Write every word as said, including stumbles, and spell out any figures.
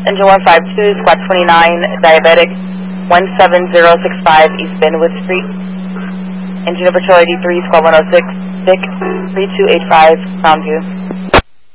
Engine one five two, squad twenty-nine, diabetic, one seven zero six five, East Benwood Street. Engine number two eighty-three, squad one oh six, Dick, three two eight five, Crown View.